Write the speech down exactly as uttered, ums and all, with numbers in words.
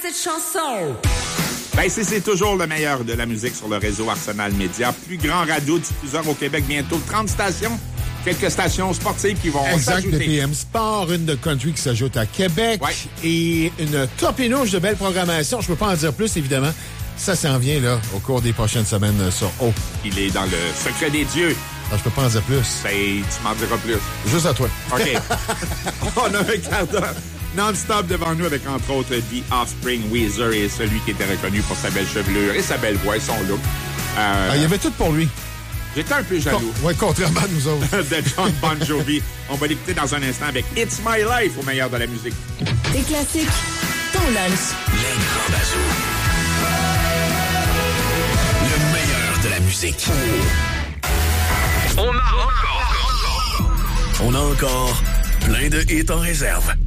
Cette chanson. Ben, c'est, c'est toujours le meilleur de la musique sur le réseau Arsenal Média. Plus grand radio-diffuseur au Québec, bientôt trente stations. Quelques stations sportives qui vont exact, s'ajouter. de P M Sport, une de country qui s'ajoute à Québec. Ouais. Et une topinouche de belle programmation. Je peux pas en dire plus, évidemment. Ça s'en vient, là, au cours des prochaines semaines sur O. Il est dans le secret des dieux. Ah, je peux pas en dire plus. Ben, tu m'en diras plus. Juste à toi. OK. On a un quart d'heure non-stop devant nous avec, entre autres, The Offspring, Weezer et celui qui était reconnu pour sa belle chevelure et sa belle voix et son look. Euh, Ah, il y avait tout pour lui. J'étais un peu jaloux. Oui, contrairement à nous autres. de John Bon Jovi. On va l'écouter dans un instant avec It's My Life au meilleur de la musique. Des classiques, ton lunch. Les grands bazous. Le meilleur de la musique. On a encore. On a encore plein de hits en réserve.